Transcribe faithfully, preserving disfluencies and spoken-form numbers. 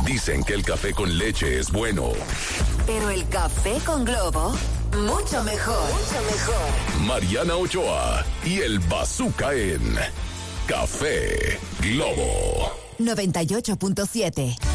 Dicen que el café con leche es bueno. Pero el café con Globo, mucho mejor. Mucho mejor. Mariana Ochoa y el Bazooka en Café Globo noventa y ocho punto siete.